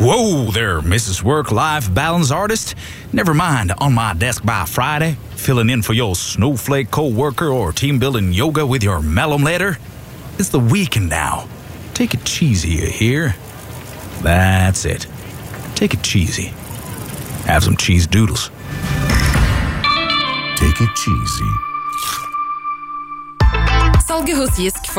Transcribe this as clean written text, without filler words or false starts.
Whoa there, Mrs. Work-Life Balance Artist. Never mind, on my desk by Friday, filling in for your snowflake co-worker or team-building yoga with your malum letter. It's the weekend now. Take it cheesy, you hear? That's it. Take it cheesy. Have some cheese doodles. Take it cheesy. Salget hos Gisk